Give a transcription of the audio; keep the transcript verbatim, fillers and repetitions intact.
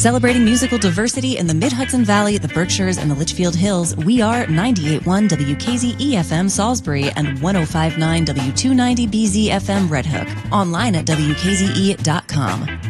Celebrating musical diversity in the Mid-Hudson Valley, the Berkshires, and the Litchfield Hills, we are ninety-eight point one W K Z E F M Salisbury and one oh five point nine W two ninety B Z F M Red Hook. Online at W K Z E dot com.